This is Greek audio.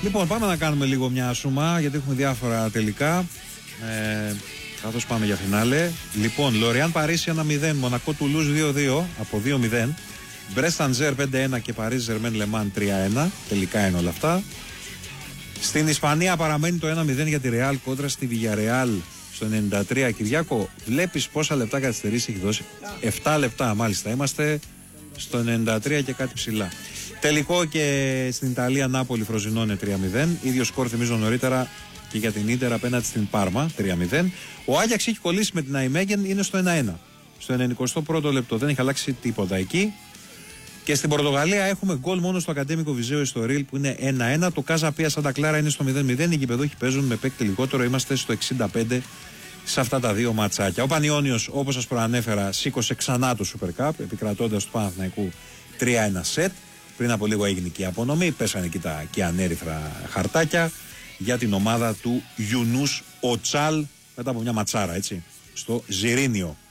Λοιπόν, πάμε να κάνουμε λίγο μια σούμα γιατί έχουμε διάφορα τελικά. Καθώς πάμε για φινάλε. Λοιπόν, Λοριάν Παρίσι 1-0, Μονακό Τουλούζ 2-2 από 2-0. Μπρεστ Αντζέρ 5-1 και Παρίζ Ζερμέν Λεμάν 3-1. Τελικά είναι όλα αυτά. Στην Ισπανία παραμένει το 1-0 για τη Ρεάλ κόντρα στη Βιγιαρεάλ στο 93. Κυριάκο, βλέπεις πόσα λεπτά καθυστερήσει έχει δώσει? 7 λεπτά μάλιστα. Είμαστε στο 93 και κάτι ψηλά. Τελικό και στην Ιταλία Νάπολη Φροζινώνε 3-0. Ίδιο σκορ θυμίζω νωρίτερα και για την Ίντερ απέναντι στην Πάρμα 3-0. Ο Άγιαξ έχει κολλήσει με την Αϊμέγεν, είναι στο 1-1. Στο 91ο λεπτό δεν έχει αλλάξει τίποτα εκεί. Και στην Πορτογαλία έχουμε γκολ μόνο στο Ακαδέμικο Βυζέο Ιστορίλ που είναι 1-1. Το Κάζα Πία Σαντα Κλάρα είναι στο 0-0. Οι γηπεδούχοι παίζουν με παίκτη λιγότερο. Είμαστε στο 65 σε αυτά τα δύο ματσάκια. Ο Πανιώνιος, όπως σας προανέφερα, σήκωσε ξανά το Super Cup επικρατώντας του Παναθηναϊκού 3-1 σετ. Πριν από λίγο έγινε και η απονομή. Πέσανε εκεί τα και ανέρυθρα χαρτάκια για την ομάδα του Γιουνούς Οτσάλ μετά από μια ματσάρα, έτσι, στο Ζιρίνιο.